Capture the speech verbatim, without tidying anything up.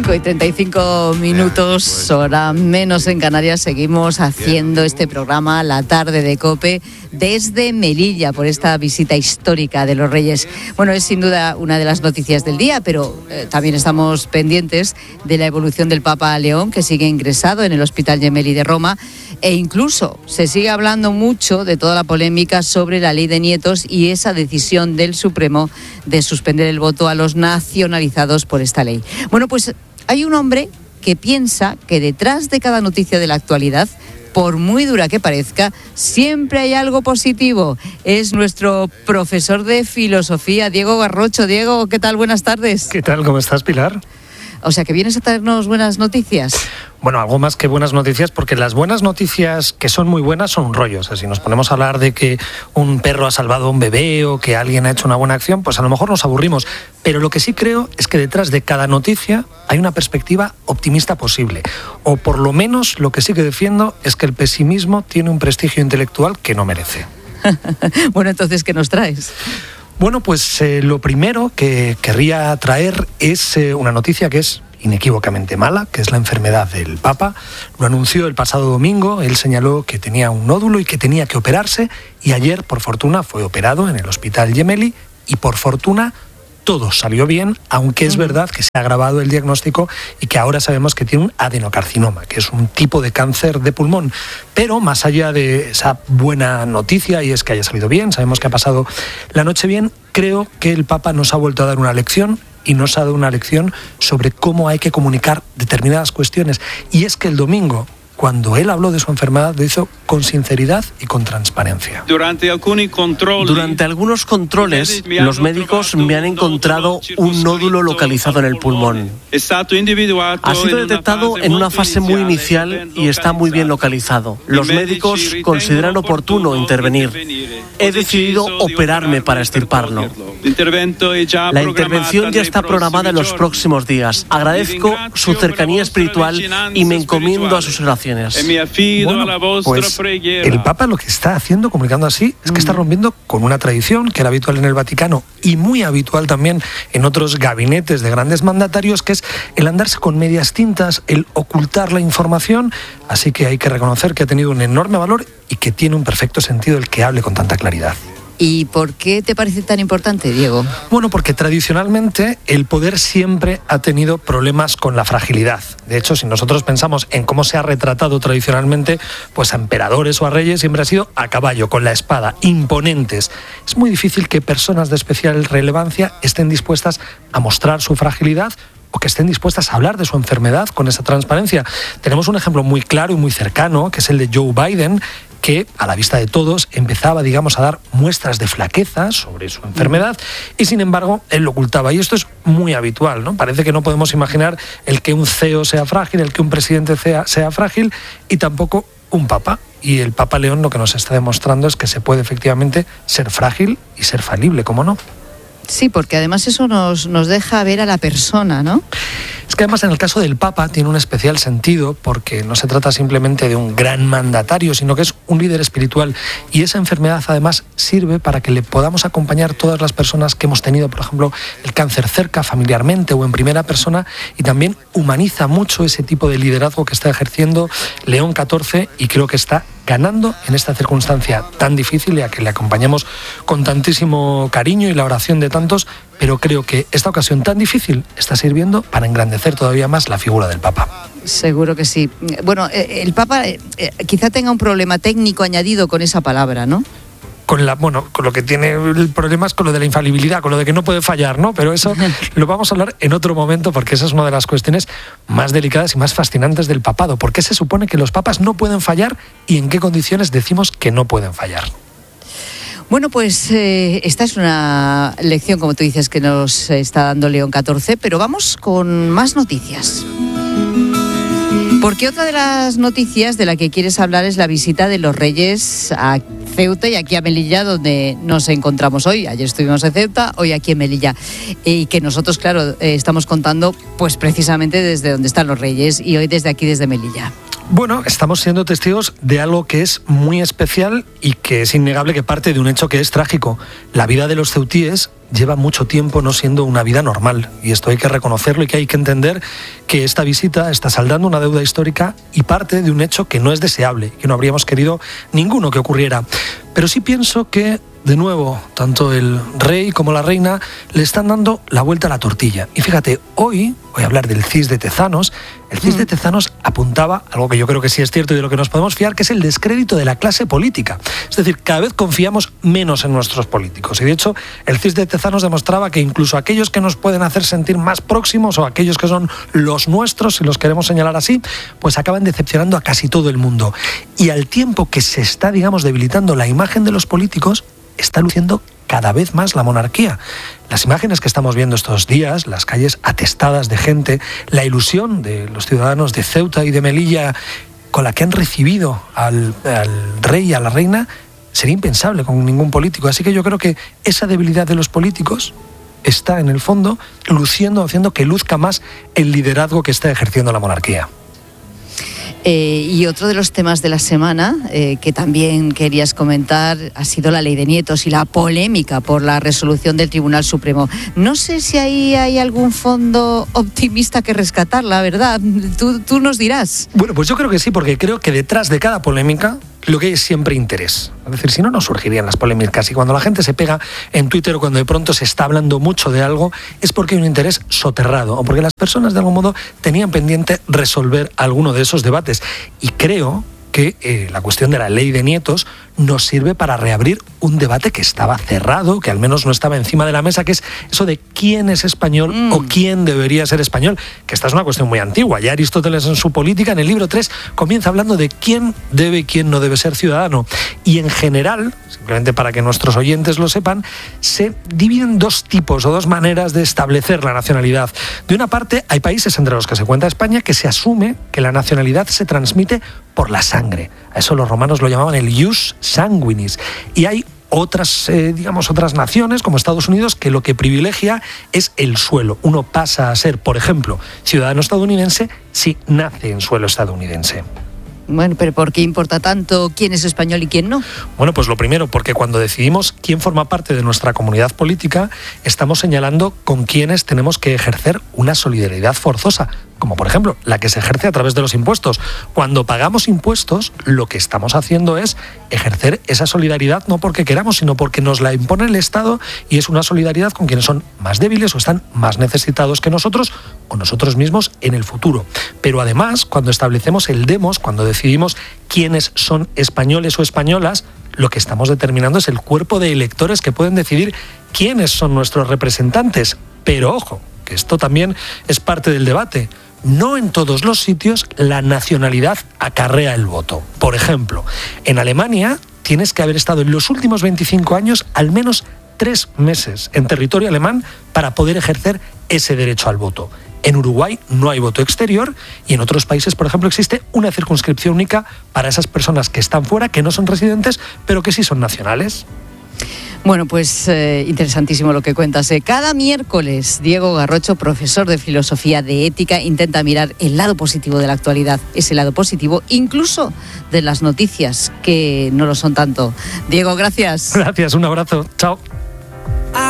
cinco y treinta y cinco minutos, hora menos en Canarias. Seguimos haciendo este programa, La Tarde de COPE, desde Melilla, por esta visita histórica de los Reyes. Bueno, es sin duda una de las noticias del día, pero eh, también estamos pendientes de la evolución del Papa León, que sigue ingresado en el Hospital Gemelli de Roma, e incluso se sigue hablando mucho de toda la polémica sobre la ley de nietos y esa decisión del Supremo de suspender el voto a los nacionalizados por esta ley. Bueno, pues hay un hombre que piensa que detrás de cada noticia de la actualidad, por muy dura que parezca, siempre hay algo positivo. Es nuestro profesor de filosofía, Diego Garrocho. Diego, ¿qué tal? Buenas tardes. ¿Qué tal? ¿Cómo estás, Pilar? O sea, que vienes a traernos buenas noticias. Bueno, algo más que buenas noticias, porque las buenas noticias que son muy buenas son un rollo. O sea, si nos ponemos a hablar de que un perro ha salvado a un bebé o que alguien ha hecho una buena acción, pues a lo mejor nos aburrimos. Pero lo que sí creo es que detrás de cada noticia hay una perspectiva optimista posible. O por lo menos lo que sí que defiendo es que el pesimismo tiene un prestigio intelectual que no merece. Bueno, entonces, ¿qué nos traes? Bueno, pues eh, lo primero que querría traer es eh, una noticia que es inequívocamente mala, que es la enfermedad del Papa. Lo anunció el pasado domingo, él señaló que tenía un nódulo y que tenía que operarse, y ayer, por fortuna, fue operado en el Hospital Gemelli y, por fortuna, todo salió bien, aunque es verdad que se ha agravado el diagnóstico y que ahora sabemos que tiene un adenocarcinoma, que es un tipo de cáncer de pulmón. Pero más allá de esa buena noticia, y es que haya salido bien, sabemos que ha pasado la noche bien, creo que el Papa nos ha vuelto a dar una lección, y nos ha dado una lección sobre cómo hay que comunicar determinadas cuestiones. Y es que el domingo, cuando él habló de su enfermedad, lo hizo con sinceridad y con transparencia. Durante, Durante algunos controles, los médicos me han encontrado un nódulo localizado en el pulmón. Ha sido detectado en una fase muy inicial y está muy bien localizado. Los médicos consideran oportuno intervenir. He decidido operarme para extirparlo. La intervención ya está programada en los próximos días. Agradezco su cercanía espiritual y me encomiendo a sus oraciones. Bueno, pues el Papa lo que está haciendo, comunicando así, es que está rompiendo con una tradición que era habitual en el Vaticano y muy habitual también en otros gabinetes de grandes mandatarios, que es el andarse con medias tintas, el ocultar la información. Así que hay que reconocer que ha tenido un enorme valor y que tiene un perfecto sentido el que hable con tanta claridad. ¿Y por qué te parece tan importante, Diego? Bueno, porque tradicionalmente el poder siempre ha tenido problemas con la fragilidad. De hecho, si nosotros pensamos en cómo se ha retratado tradicionalmente, pues a emperadores o a reyes siempre ha sido a caballo, con la espada, imponentes. Es muy difícil que personas de especial relevancia estén dispuestas a mostrar su fragilidad o que estén dispuestas a hablar de su enfermedad con esa transparencia. Tenemos un ejemplo muy claro y muy cercano, que es el de Joe Biden, que a la vista de todos empezaba, digamos, a dar muestras de flaqueza sobre su enfermedad y, sin embargo, él lo ocultaba. Y esto es muy habitual, ¿no? Parece que no podemos imaginar el que un C E O sea frágil, el que un presidente sea, sea frágil y tampoco un papa. Y el Papa León lo que nos está demostrando es que se puede efectivamente ser frágil y ser falible, ¿cómo no? Sí, porque además eso nos, nos deja ver a la persona, ¿no? Es que además en el caso del Papa tiene un especial sentido porque no se trata simplemente de un gran mandatario, sino que es un líder espiritual, y esa enfermedad además sirve para que le podamos acompañar todas las personas que hemos tenido, por ejemplo, el cáncer cerca, familiarmente o en primera persona, y también humaniza mucho ese tipo de liderazgo que está ejerciendo León catorce, y creo que está ganando en esta circunstancia tan difícil y a que le acompañamos con tantísimo cariño y la oración de tantos, pero creo que esta ocasión tan difícil está sirviendo para engrandecer todavía más la figura del Papa. Seguro que sí. Bueno, el Papa quizá tenga un problema técnico añadido con esa palabra, ¿no? Con la, bueno, con lo que tiene el problema es con lo de la infalibilidad, con lo de que no puede fallar, ¿no? Pero eso lo vamos a hablar en otro momento, porque esa es una de las cuestiones más delicadas y más fascinantes del papado. ¿Por qué se supone que los papas no pueden fallar y en qué condiciones decimos que no pueden fallar? Bueno, pues eh, esta es una lección, como tú dices, que nos está dando León catorce, pero vamos con más noticias. Porque otra de las noticias de la que quieres hablar es la visita de los Reyes a Ceuta y aquí a Melilla, donde nos encontramos hoy. Ayer estuvimos en Ceuta, hoy aquí en Melilla. Y que nosotros, claro, eh, estamos contando pues precisamente desde donde están los Reyes y hoy desde aquí, desde Melilla. Bueno, estamos siendo testigos de algo que es muy especial y que es innegable que parte de un hecho que es trágico. La vida de los ceutíes lleva mucho tiempo no siendo una vida normal, y esto hay que reconocerlo, y que hay que entender que esta visita está saldando una deuda histórica y parte de un hecho que no es deseable, que no habríamos querido ninguno que ocurriera. Pero sí pienso que, de nuevo, tanto el rey como la reina le están dando la vuelta a la tortilla. Y fíjate, hoy voy a hablar del C I S de Tezanos. El C I S de Tezanos apuntaba algo que yo creo que sí es cierto y de lo que nos podemos fiar, que es el descrédito de la clase política. Es decir, cada vez confiamos menos en nuestros políticos. Y de hecho, el C I S de Tezanos demostraba que incluso aquellos que nos pueden hacer sentir más próximos, o aquellos que son los nuestros, si los queremos señalar así, pues acaban decepcionando a casi todo el mundo. Y al tiempo que se está, digamos, debilitando la imagen de los políticos, está luciendo cada vez más la monarquía. Las imágenes que estamos viendo estos días, las calles atestadas de gente, la ilusión de los ciudadanos de Ceuta y de Melilla con la que han recibido al, al rey y a la reina, sería impensable con ningún político. Así que yo creo que esa debilidad de los políticos está en el fondo luciendo, haciendo que luzca más el liderazgo que está ejerciendo la monarquía. Eh, y otro de los temas de la semana eh, que también querías comentar ha sido la ley de nietos y la polémica por la resolución del Tribunal Supremo. No sé si ahí hay algún fondo optimista que rescatar, la verdad. Tú, tú nos dirás. Bueno, pues yo creo que sí, porque creo que detrás de cada polémica lo que hay es siempre interés. Es decir, si no, no surgirían las polémicas. Y cuando la gente se pega en Twitter o cuando de pronto se está hablando mucho de algo, es porque hay un interés soterrado o porque las personas de algún modo tenían pendiente resolver alguno de esos debates. Y creo que eh, la cuestión de la ley de nietos nos sirve para reabrir un debate que estaba cerrado, que al menos no estaba encima de la mesa, que es eso de quién es español mm. o quién debería ser español, que esta es una cuestión muy antigua. Ya Aristóteles en su Política, en el libro tres, comienza hablando de quién debe y quién no debe ser ciudadano. Y en general, simplemente para que nuestros oyentes lo sepan, se dividen dos tipos o dos maneras de establecer la nacionalidad. De una parte, hay países entre los que se cuenta España que se asume que la nacionalidad se transmite por la sangre. A eso los romanos lo llamaban el ius sanguinis. Y hay otras, eh, digamos, otras naciones, como Estados Unidos, que lo que privilegia es el suelo. Uno pasa a ser, por ejemplo, ciudadano estadounidense si nace en suelo estadounidense. Bueno, pero ¿por qué importa tanto quién es español y quién no? Bueno, pues lo primero, porque cuando decidimos quién forma parte de nuestra comunidad política, estamos señalando con quiénes tenemos que ejercer una solidaridad forzosa, como por ejemplo la que se ejerce a través de los impuestos. Cuando pagamos impuestos, lo que estamos haciendo es ejercer esa solidaridad no porque queramos, sino porque nos la impone el Estado, y es una solidaridad con quienes son más débiles o están más necesitados que nosotros o nosotros mismos en el futuro. Pero además, cuando establecemos el demos, cuando decidimos quiénes son españoles o españolas, lo que estamos determinando es el cuerpo de electores que pueden decidir quiénes son nuestros representantes. Pero ojo, que esto también es parte del debate. No en todos los sitios la nacionalidad acarrea el voto. Por ejemplo, en Alemania tienes que haber estado en los últimos veinticinco años al menos tres meses en territorio alemán para poder ejercer ese derecho al voto. En Uruguay no hay voto exterior, y en otros países, por ejemplo, existe una circunscripción única para esas personas que están fuera, que no son residentes, pero que sí son nacionales. Bueno, pues eh, interesantísimo lo que cuentas. Eh. Cada miércoles, Diego Garrocho, profesor de Filosofía de Ética, intenta mirar el lado positivo de la actualidad, ese lado positivo incluso de las noticias, que no lo son tanto. Diego, gracias. Gracias, un abrazo. Chao.